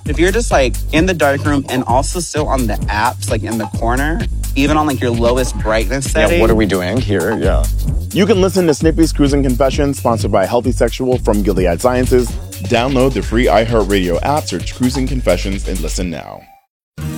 If you're just like in the dark room and also still on the apps, like in the corner, even on like your lowest brightness setting. Yeah, what are we doing here? Yeah. You can listen to Snippy's Cruising Confessions, sponsored by Healthy Sexual from Gilead Sciences. Download the free iHeartRadio app, search Cruising Confessions, and listen now.